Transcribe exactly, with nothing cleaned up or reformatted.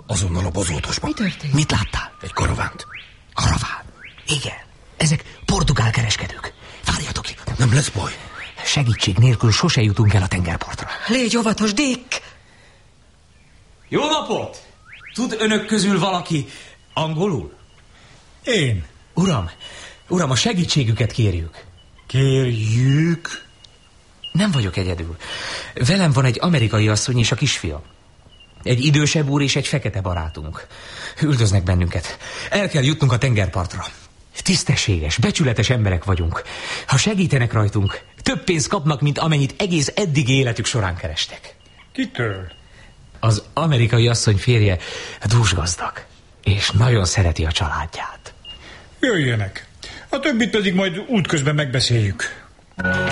Azonnal a bozótosba. Mi történt? Mit láttál? Egy karavánt. Karaván? Igen. Ezek portugál kereskedők. Várjatok itt. Nem lesz baj. Segítség nélkül sose jutunk el a tengerpartra. Légy óvatos, Dick! Jó napot! Tud önök közül valaki angolul? Én. Uram, uram, a segítségüket kérjük. Kérjük. Nem vagyok egyedül. Velem van egy amerikai asszony és a kisfia. Egy idősebb úr és egy fekete barátunk. Üldöznek bennünket. El kell jutnunk a tengerpartra. Tisztességes, becsületes emberek vagyunk. Ha segítenek rajtunk, több pénzt kapnak, mint amennyit egész eddigi életük során kerestek. Kitől? Az amerikai asszony férje dúsgazdag, és nagyon szereti a családját. Jöjjenek. A többit pedig majd útközben megbeszéljük.